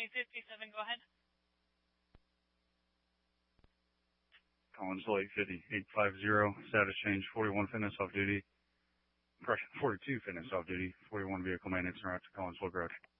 1357, go ahead. Collinsville 850, status change 41 fitness off duty. Correction, 42 fitness off duty, 41 vehicle maintenance en route to Collinsville Road.